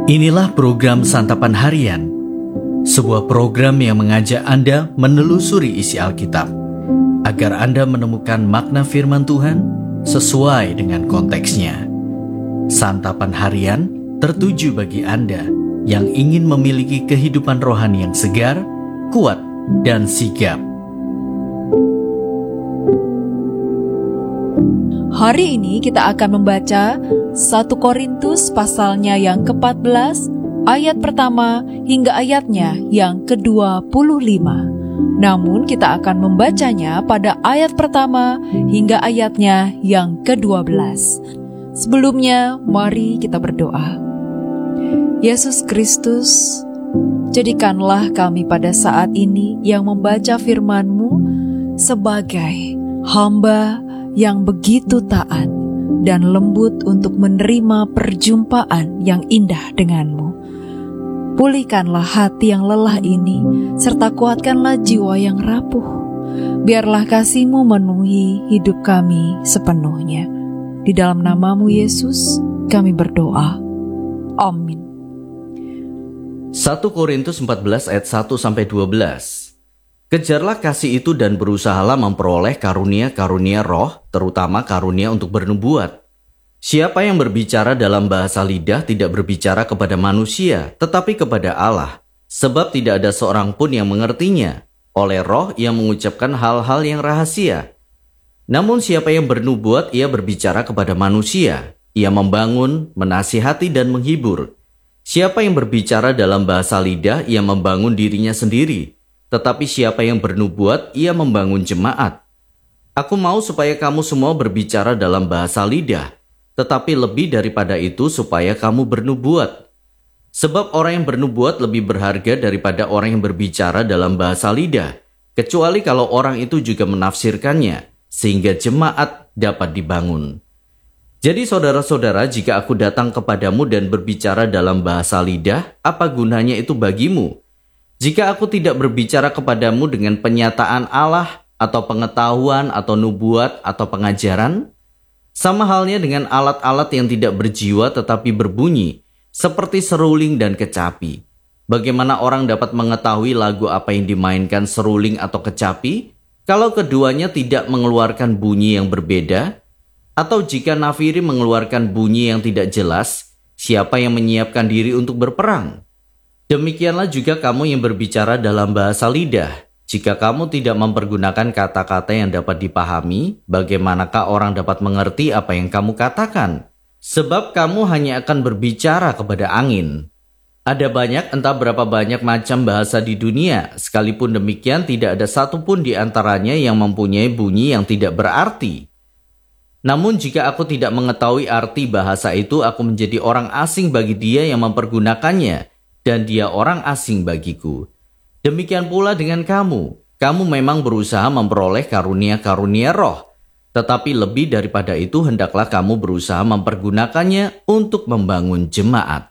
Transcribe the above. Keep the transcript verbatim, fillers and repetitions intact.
Inilah program Santapan Harian, sebuah program yang mengajak Anda menelusuri isi Alkitab, agar Anda menemukan makna firman Tuhan sesuai dengan konteksnya. Santapan Harian tertuju bagi Anda yang ingin memiliki kehidupan rohani yang segar, kuat, dan sigap. Hari ini kita akan membaca satu Korintus pasalnya yang keempat belas, ayat pertama hingga ayatnya yang kedua puluh lima. Namun kita akan membacanya pada ayat pertama hingga ayatnya yang kedua belas. Sebelumnya, mari kita berdoa. Yesus Kristus, jadikanlah kami pada saat ini yang membaca firman-Mu sebagai hamba yang begitu taat dan lembut untuk menerima perjumpaan yang indah denganmu. Pulihkanlah hati yang lelah ini, serta kuatkanlah jiwa yang rapuh. Biarlah kasih-Mu memenuhi hidup kami sepenuhnya. Di dalam nama-Mu Yesus, kami berdoa. Amin. satu Korintus empat belas ayat satu sampai dua belas. Kejarlah kasih itu dan berusahalah memperoleh karunia-karunia roh, terutama karunia untuk bernubuat. Siapa yang berbicara dalam bahasa lidah tidak berbicara kepada manusia, tetapi kepada Allah, sebab tidak ada seorang pun yang mengertinya. Oleh roh ia mengucapkan hal-hal yang rahasia. Namun siapa yang bernubuat, ia berbicara kepada manusia. Ia membangun, menasihati dan menghibur. Siapa yang berbicara dalam bahasa lidah, ia membangun dirinya sendiri. Tetapi siapa yang bernubuat, ia membangun jemaat. Aku mau supaya kamu semua berbicara dalam bahasa lidah, tetapi lebih daripada itu supaya kamu bernubuat. Sebab orang yang bernubuat lebih berharga daripada orang yang berbicara dalam bahasa lidah, kecuali kalau orang itu juga menafsirkannya, sehingga jemaat dapat dibangun. Jadi saudara-saudara, jika aku datang kepadamu dan berbicara dalam bahasa lidah, apa gunanya itu bagimu? Jika aku tidak berbicara kepadamu dengan penyataan Allah, atau pengetahuan, atau nubuat, atau pengajaran, sama halnya dengan alat-alat yang tidak berjiwa tetapi berbunyi, seperti seruling dan kecapi. Bagaimana orang dapat mengetahui lagu apa yang dimainkan seruling atau kecapi, kalau keduanya tidak mengeluarkan bunyi yang berbeda? Atau jika nafiri mengeluarkan bunyi yang tidak jelas, siapa yang menyiapkan diri untuk berperang? Demikianlah juga kamu yang berbicara dalam bahasa lidah. Jika kamu tidak mempergunakan kata-kata yang dapat dipahami, bagaimanakah orang dapat mengerti apa yang kamu katakan? Sebab kamu hanya akan berbicara kepada angin. Ada banyak, entah berapa banyak macam bahasa di dunia. Sekalipun demikian, tidak ada satupun di antaranya yang mempunyai bunyi yang tidak berarti. Namun jika aku tidak mengetahui arti bahasa itu, aku menjadi orang asing bagi dia yang mempergunakannya, dan dia orang asing bagiku. Demikian pula dengan kamu. Kamu memang berusaha memperoleh karunia-karunia roh. Tetapi lebih daripada itu, hendaklah kamu berusaha mempergunakannya untuk membangun jemaat.